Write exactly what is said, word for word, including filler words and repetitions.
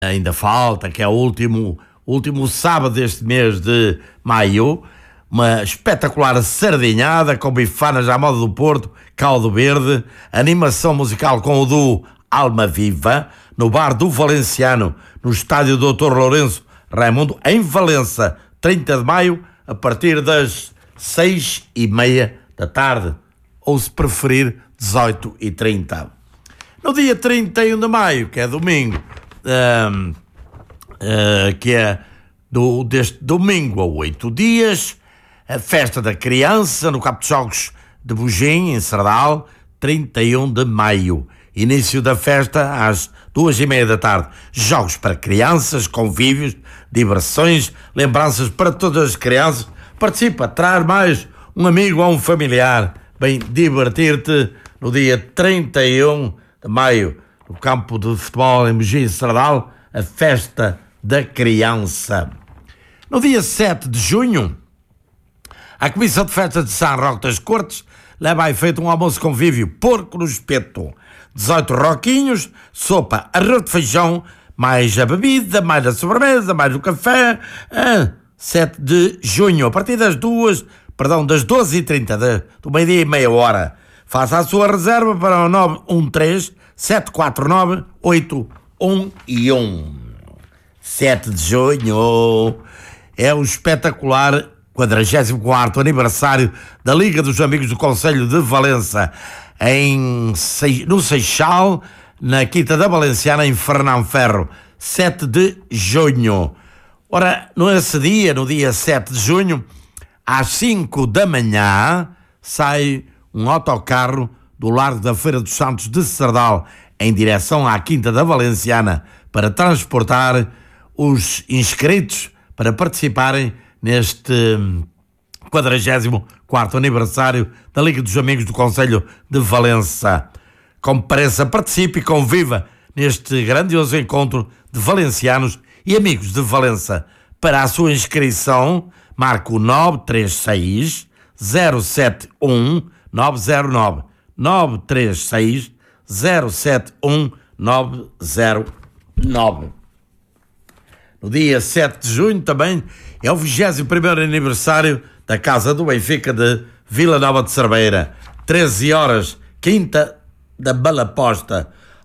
ainda falta, que é o último, último sábado deste mês de maio, uma espetacular sardinhada com bifanas à moda do Porto, caldo verde, animação musical com o duo Alma Viva, no bar do Valenciano, no estádio doutor Lourenço Raimundo, em Valença, trinta de maio, a partir das seis e meia da tarde, ou se preferir, dezoito e trinta. No dia trinta e um de maio, que é domingo, um, uh, que é do, deste domingo a oito dias, a festa da criança no Campo de Jogos de Bugim, em Sardal, trinta e um de maio. Início da festa às duas e meia da tarde. Jogos para crianças, convívios, diversões, lembranças para todas as crianças. Participa, traz mais um amigo ou um familiar. Bem, divertir-te no dia trinta e um de maio, no campo de futebol em Bugim, Sardal, a festa da criança. No dia sete de junho, a Comissão de Festas de São Roque das Cortes leva a efeito um almoço convívio, porco no espeto. dezoito roquinhos, sopa, arroz de feijão, mais a bebida, mais a sobremesa, mais o café. Ah, sete de junho, a partir das duas, perdão, das doze e trinta, do meio-dia e meia hora. Faça a sua reserva para o nove um três, sete quatro nove, oito um um. sete de junho é o espetacular quadragésimo quarto aniversário da Liga dos Amigos do Concelho de Valença, em, no Seixal, na Quinta da Valenciana, em Fernão Ferro, sete de junho. Ora, nesse dia, no dia sete de junho, às cinco da manhã, sai um autocarro do Largo da Feira dos Santos de Sardal, em direção à Quinta da Valenciana, para transportar os inscritos para participarem neste quadragésimo quarto aniversário da Liga dos Amigos do Concelho de Valença. Compareça, participe e conviva neste grandioso encontro de valencianos e amigos de Valença. Para a sua inscrição, marque o nove três seis, zero sete um, nove zero nove, nove três seis, zero sete um, nove zero nove. No dia sete de junho também é o vigésimo primeiro aniversário da Casa do Benfica de Vila Nova de Cerveira. treze horas, Quinta da Balaposta.